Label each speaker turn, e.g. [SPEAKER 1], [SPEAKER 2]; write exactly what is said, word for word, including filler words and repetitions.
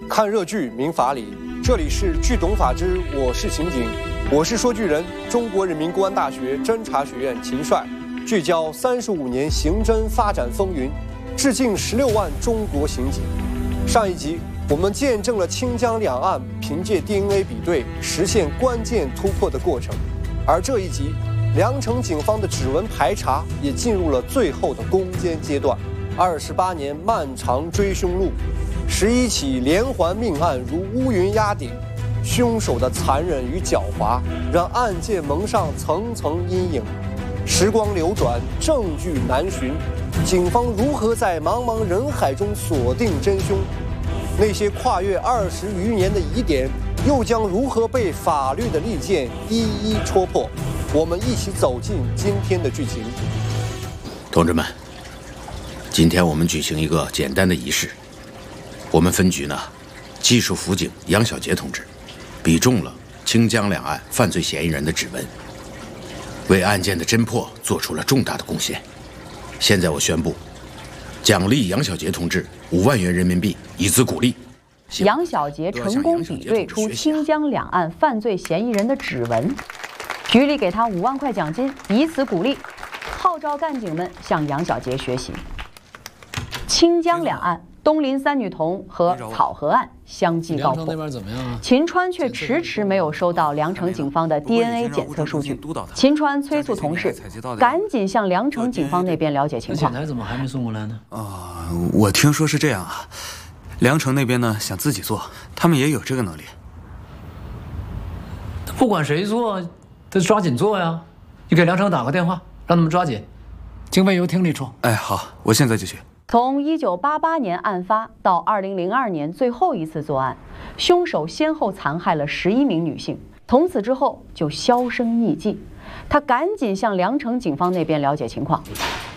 [SPEAKER 1] 看热剧明法理，这里是剧懂法之我是刑警，我是说剧人，中国人民公安大学侦查学院秦帅，聚焦三十五年刑侦发展风云，致敬十六万中国刑警。上一集我们见证了清江两岸凭借 D N A 比对实现关键突破的过程，而这一集良城警方的指纹排查也进入了最后的攻坚阶段。二十八年漫长追凶路，十一起连环命案如乌云压顶，凶手的残忍与狡猾让案件蒙上层层阴影。时光流转，证据难寻，警方如何在茫茫人海中锁定真凶？那些跨越二十余年的疑点，又将如何被法律的利剑一一戳破？我们一起走进今天的剧情。
[SPEAKER 2] 同志们，今天我们举行一个简单的仪式。我们分局呢，技术辅警杨小杰同志比中了清江两岸犯罪嫌疑人的指纹，为案件的侦破做出了重大的贡献。现在我宣布，奖励杨小杰同志五万元人民币以资鼓励。
[SPEAKER 3] 杨小杰成功比对出清江两岸犯罪嫌疑人的指纹，局里给他五万块奖金，以此鼓励，号召干警们向杨小杰学习。清江两岸东林三女童和草河案相继告破，秦川却迟迟没有收到良城警方的 D N A 检测数据。秦川催促同事赶紧向良城警方那边了解情况。
[SPEAKER 4] 检台怎么还没送过来呢？
[SPEAKER 5] 啊、呃，我听说是这样啊，良城那边呢想自己做，他们也有这个能力。
[SPEAKER 4] 不管谁做，得抓紧做呀！你给良城打个电话，让他们抓紧。经费由厅里出。
[SPEAKER 5] 哎，好，我现在就去。
[SPEAKER 3] 从一九八八年案发到二零零二年最后一次作案，凶手先后残害了十一名女性，从此之后就销声匿迹。他赶紧向良城警方那边了解情况。